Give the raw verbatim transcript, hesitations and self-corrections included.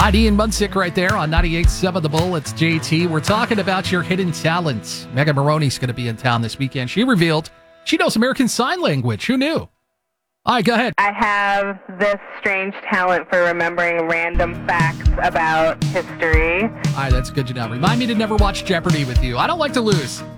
I'm Ian Munsick right there on ninety-eight point seven The Bull. It's J T. We're talking about your hidden talents. Megan Maroney's going to be in town this weekend. She revealed she knows American Sign Language. Who knew? All right, go ahead. I have this strange talent for remembering random facts about history. All right, that's good to know. Remind me to never watch Jeopardy with you. I don't like to lose.